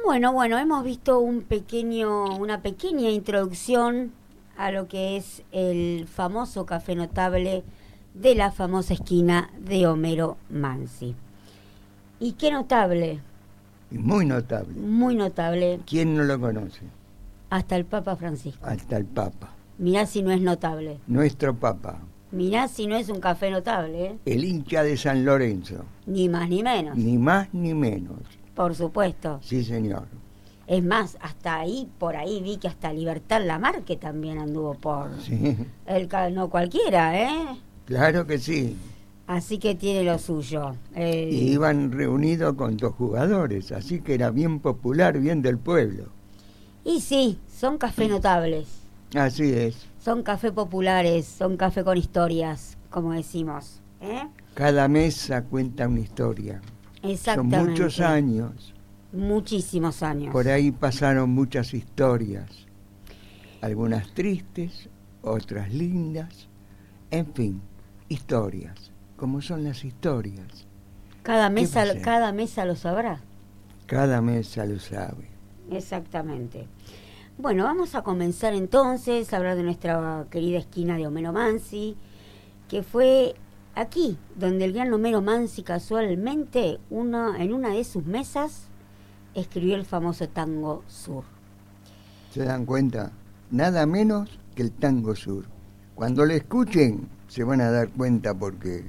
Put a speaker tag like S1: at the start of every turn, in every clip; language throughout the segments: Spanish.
S1: Bueno, hemos visto una pequeña introducción a lo que es el famoso café notable de la famosa esquina de Homero Mansi. ¿Y qué notable?
S2: Muy notable.
S1: Muy notable.
S2: ¿Quién no lo conoce?
S1: Hasta el Papa Francisco.
S2: Hasta el Papa.
S1: Mirá si no es notable.
S2: Nuestro Papa.
S1: Mirá si no es un café notable, ¿eh?
S2: El hincha de San Lorenzo.
S1: Ni más ni menos.
S2: Ni más ni menos.
S1: Por supuesto.
S2: Sí, señor.
S1: Es más, hasta ahí, por ahí vi que hasta Libertad Lamarque también anduvo por...
S2: Sí.
S1: No cualquiera, ¿eh?
S2: Claro que sí.
S1: Así que tiene lo suyo.
S2: Y iban reunidos con 2 jugadores, así que era bien popular, bien del pueblo.
S1: Y sí, son café notables.
S2: Así es.
S1: Son café populares, son café con historias, como decimos.
S2: Cada mesa cuenta una historia.
S1: Exactamente.
S2: Son muchos años.
S1: Muchísimos años.
S2: Por ahí pasaron muchas historias. Algunas tristes, otras lindas. En fin, historias. Como son las historias.
S1: Cada mesa lo sabrá.
S2: Cada mesa lo sabe.
S1: Exactamente. Bueno, vamos a comenzar entonces a hablar de nuestra querida esquina de Homero Mansi, que fue aquí donde el gran Homero Mansi casualmente en una de sus mesas escribió el famoso Tango Sur.
S2: ¿Se dan cuenta? Nada menos que el Tango Sur. Cuando lo escuchen se van a dar cuenta porque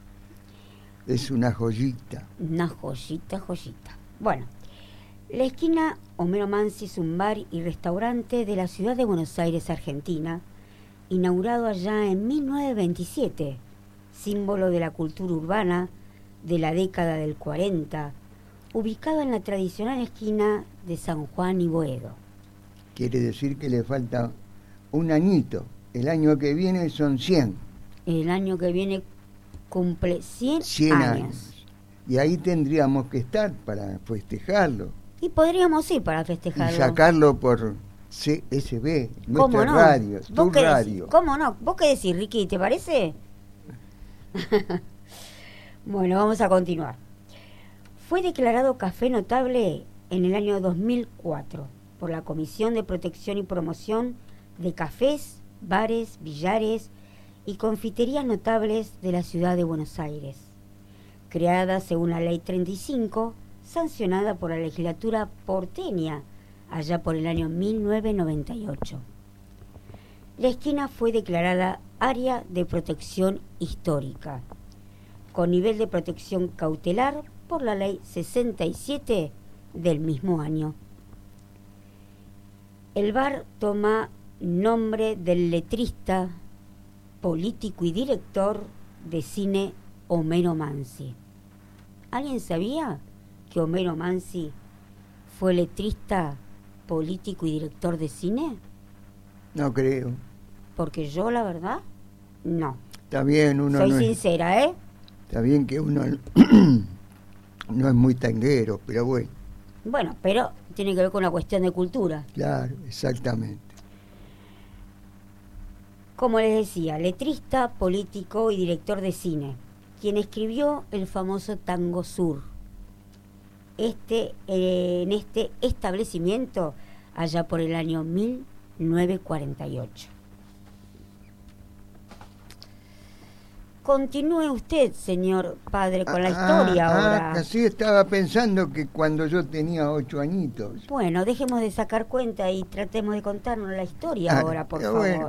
S2: es una joyita.
S1: Una joyita. Bueno, la esquina Homero Mansi es un bar y restaurante de la ciudad de Buenos Aires, Argentina, inaugurado allá en 1927, símbolo de la cultura urbana de la década del 40, ubicado en la tradicional esquina de San Juan y Boedo.
S2: Quiere decir que le falta un añito. El año que viene son 100.
S1: El año que viene cumple 100 años.
S2: Y ahí tendríamos que estar para festejarlo.
S1: Y podríamos ir para festejarlo.
S2: Y sacarlo por CSB,
S1: ¿Cómo
S2: nuestra
S1: no?
S2: radio, tu radio.
S1: ¿Cómo no? ¿Vos qué decís, Ricky? ¿Te parece? Bueno, vamos a continuar. Fue declarado café notable en el año 2004 por la Comisión de Protección y Promoción de Cafés, Bares, Billares y Confiterías Notables de la Ciudad de Buenos Aires, creada según la Ley 35, sancionada por la legislatura porteña allá por el año 1998. La esquina fue declarada Área de Protección Histórica, con nivel de protección cautelar por la Ley 67 del mismo año. El bar toma nombre del letrista, político y director de cine Homero Mansi. ¿Alguien sabía que Homero Mansi fue letrista, político y director de cine?
S2: No creo.
S1: Porque yo, la verdad, no.
S2: Está bien, uno
S1: Soy
S2: no
S1: sincera, ¿eh?
S2: Está bien que uno no es muy tanguero, pero bueno.
S1: Bueno, pero tiene que ver con una cuestión de cultura.
S2: Claro, exactamente.
S1: Como les decía, letrista, político y director de cine, quien escribió el famoso Tango Sur. En este establecimiento allá por el año 1948. Continúe usted, señor padre, con la historia ahora.
S2: Casi estaba pensando que cuando yo tenía 8 añitos.
S1: Bueno, dejemos de sacar cuenta y tratemos de contarnos la historia ahora, por favor.
S2: Bueno,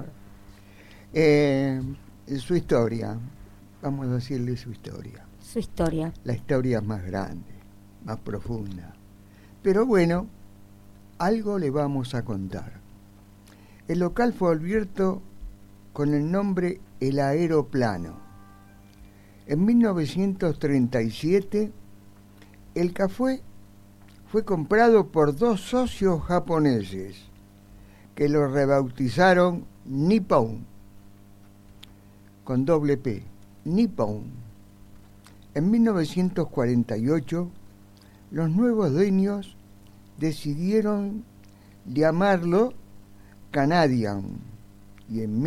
S2: su historia, vamos a decirle su historia.
S1: Su historia.
S2: La historia es más grande, más profunda. Pero bueno, algo le vamos a contar. El local fue abierto con el nombre El Aeroplano. En 1937, el café fue comprado por 2 socios japoneses que lo rebautizaron Nippon, con doble P, Nippon. En 1948, los nuevos dueños decidieron llamarlo Canadian y en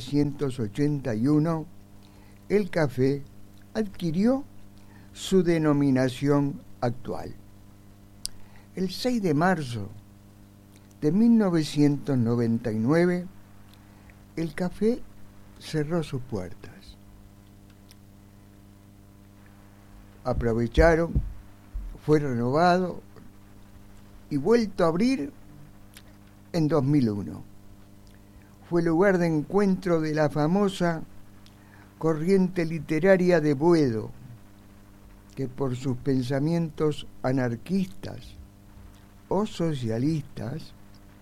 S2: 1981 el café adquirió su denominación actual. El 6 de marzo de 1999, el café cerró sus puertas. Aprovecharon, fue renovado y vuelto a abrir en 2001. Fue lugar de encuentro de la famosa corriente literaria de Boedo, que por sus pensamientos anarquistas o socialistas,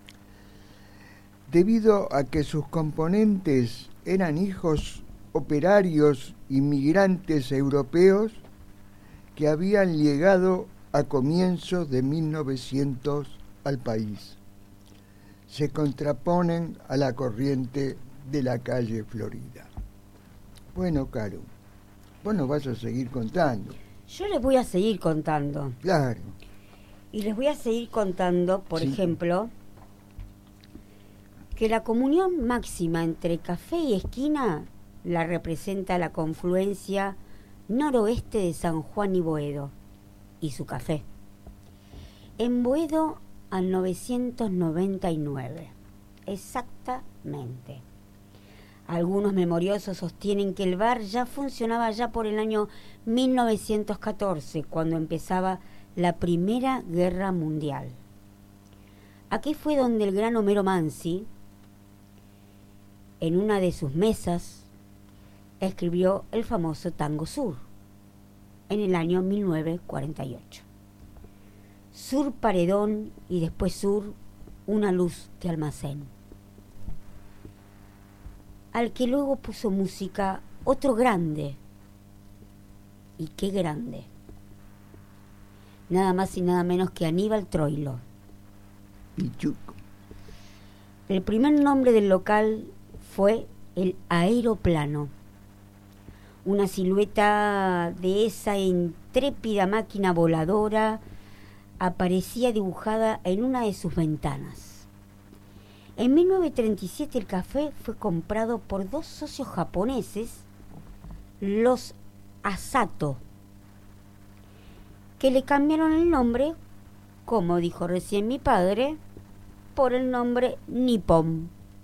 S2: debido a que sus componentes eran hijos operarios inmigrantes europeos que habían llegado a comienzos de 1900 al país, se contraponen a la corriente de la calle Florida. Bueno, Caro, vos nos vas a seguir contando.
S1: Yo les voy a seguir contando.
S2: Claro.
S1: Y les voy a seguir contando, por ejemplo, que la comunión máxima entre café y esquina la representa la confluencia noroeste de San Juan y Boedo, y su café. En Boedo al 999, exactamente. Algunos memoriosos sostienen que el bar ya funcionaba ya por el año 1914, cuando empezaba la Primera Guerra Mundial. Aquí fue donde el gran Homero Manzi, en una de sus mesas, escribió el famoso Tango Sur, en el año 1948. Sur paredón y después sur, una luz de almacén. Al que luego puso música otro grande. Y qué grande. Nada más y nada menos que Aníbal Troilo.
S2: Pichuco.
S1: El primer nombre del local fue el Aeroplano, una silueta de esa intrépida máquina voladora aparecía dibujada en una de sus ventanas. En 1937 el café fue comprado por dos socios japoneses, los Asato, que le cambiaron el nombre, como dijo recién mi padre, por el nombre Nippon.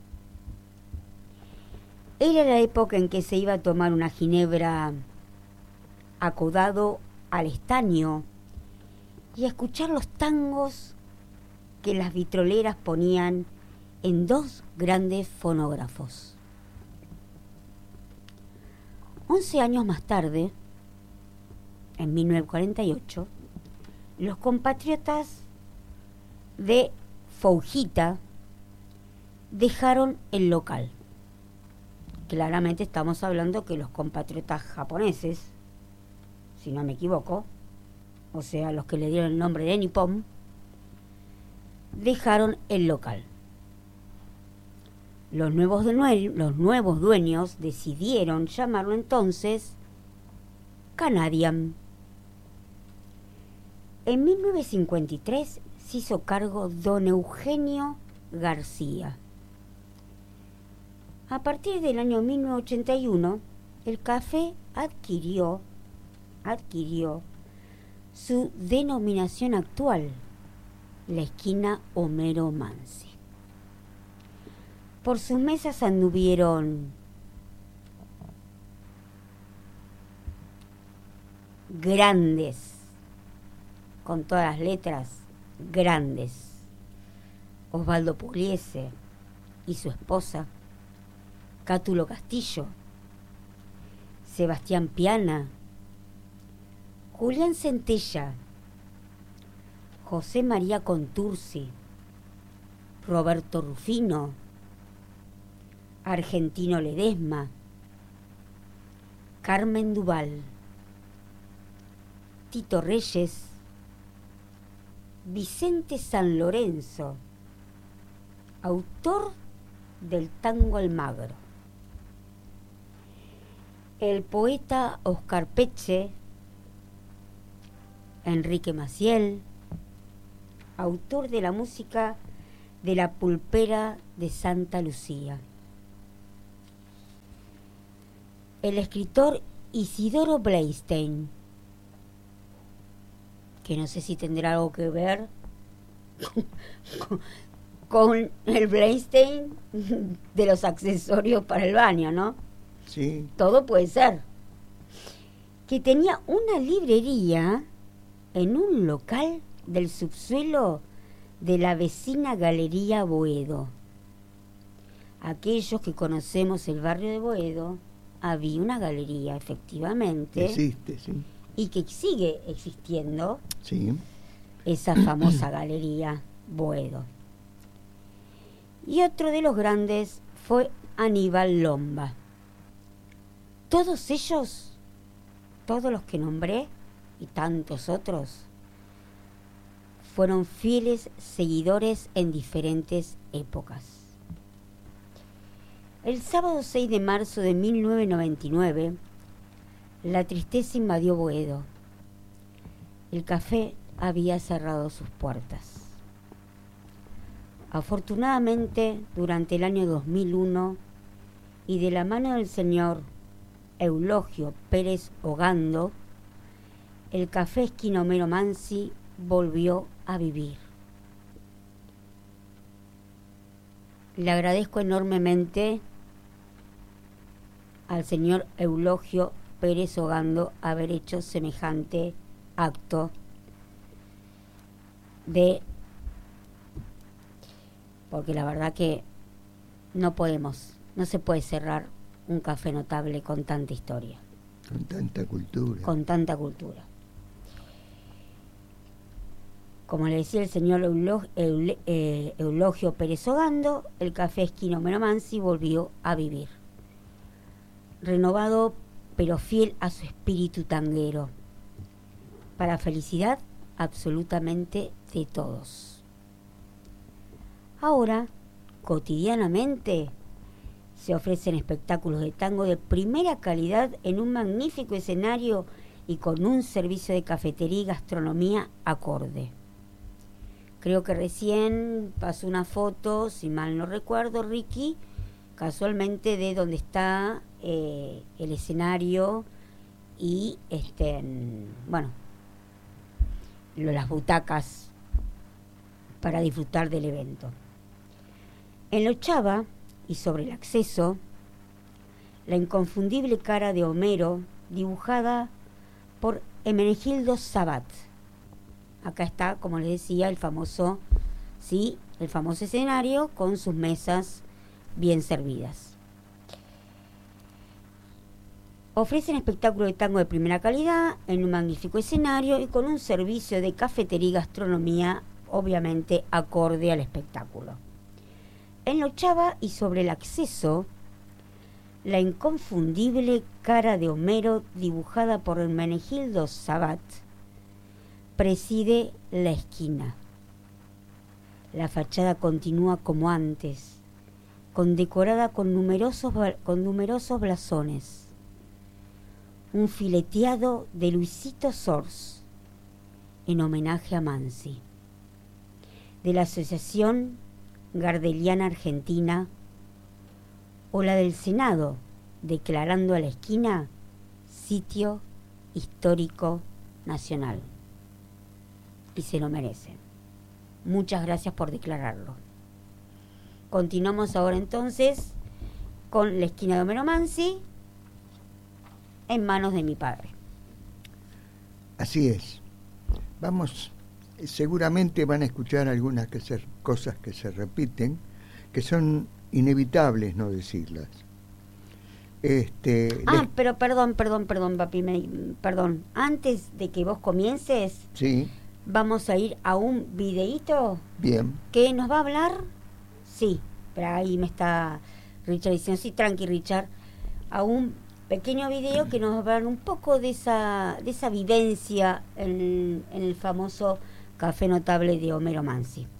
S1: Era la época en que se iba a tomar una ginebra acodado al estaño y a escuchar los tangos que las vitroleras ponían en dos grandes fonógrafos. 11 años más tarde, en 1948, los compatriotas de Foujita dejaron el local. Claramente estamos hablando que los compatriotas japoneses, si no me equivoco, o sea, los que le dieron el nombre de Nippon, dejaron el local. Los nuevos dueños decidieron llamarlo entonces Canadian. En 1953 se hizo cargo don Eugenio García. A partir del año 1981, el café adquirió su denominación actual, la esquina Homero Manzi. Por sus mesas anduvieron grandes, con todas las letras, grandes, Osvaldo Pugliese y su esposa, Cátulo Castillo, Sebastián Piana, Julián Centella, José María Contursi, Roberto Rufino, Argentino Ledesma, Carmen Duval, Tito Reyes, Vicente San Lorenzo, autor del Tango Almagro, el poeta Oscar Peche, Enrique Maciel, autor de la música de La Pulpera de Santa Lucía, el escritor Isidoro Bleistein, que no sé si tendrá algo que ver con el Bernstein de los accesorios para el baño, ¿no?
S2: Sí.
S1: Todo puede ser. Que tenía una librería en un local del subsuelo de la vecina Galería Boedo. Aquellos que conocemos el barrio de Boedo, había una galería, efectivamente.
S2: Existe, sí.
S1: Y que sigue existiendo.
S2: Sí.
S1: Esa famosa galería Boedo. Y otro de los grandes fue Aníbal Lomba. Todos ellos, todos los que nombré y tantos otros, fueron fieles seguidores en diferentes épocas. El sábado 6 de marzo de 1999, la tristeza invadió Boedo. El café había cerrado sus puertas. Afortunadamente, durante el año 2001, y de la mano del señor Eulogio Pérez Ogando, el café esquina Homero Mansi volvió a vivir. Le agradezco enormemente al señor Eulogio Pérez Ogando haber hecho semejante acto porque la verdad que no se puede cerrar un café notable con tanta historia.
S2: Con tanta cultura.
S1: Con tanta cultura. Como le decía el señor Eulogio Pérez Ogando, el café esquina Homero Mansi volvió a vivir. Renovado pero fiel a su espíritu tanguero. Para felicidad absolutamente de todos. Ahora, cotidianamente, se ofrecen espectáculos de tango de primera calidad en un magnífico escenario y con un servicio de cafetería y gastronomía acorde. Creo que recién pasó una foto, si mal no recuerdo, Ricky, casualmente de donde está el escenario y las butacas para disfrutar del evento. En la ochava y sobre el acceso, la inconfundible cara de Homero dibujada por Hermenegildo Sabat. Acá está, como les decía, el famoso escenario con sus mesas bien servidas. Ofrecen espectáculos de tango de primera calidad en un magnífico escenario y con un servicio de cafetería y gastronomía obviamente acorde al espectáculo. En la ochava y sobre el acceso, la inconfundible cara de Homero dibujada por Hermenegildo Sabat preside la esquina. La fachada continúa como antes, condecorada con numerosos blasones. Un fileteado de Luisito Sors, en homenaje a Mansi, de la Asociación Gardeliana Argentina, o la del Senado, declarando a la esquina sitio histórico nacional. Y se lo merecen. Muchas gracias por declararlo. Continuamos ahora entonces con la esquina de Homero Mansi en manos de mi padre.
S2: Así es. Vamos, seguramente van a escuchar algunas cosas que se repiten, que son inevitables no decirlas.
S1: Pero perdón, papi, perdón. Antes de que vos comiences,
S2: sí,
S1: vamos a ir a un videíto.
S2: Bien.
S1: ¿Que nos va a hablar? Sí, pero ahí me está Richard diciendo, sí, tranqui, Richard, a un pequeño video que nos va a hablar un poco de esa vivencia en el famoso Café Notable de Homero Mansi.